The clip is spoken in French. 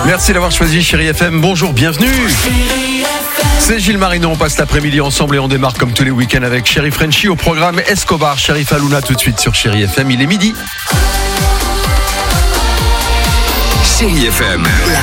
Merci d'avoir choisi Chérie FM. Bonjour, bienvenue. C'est Gilles Marino, on passe l'après-midi ensemble et on démarre comme tous les week-ends avec Chérie Frenchy au programme Escobar, Sheriff Halouna tout de suite sur Chérie FM, il est midi. Chérie FM, la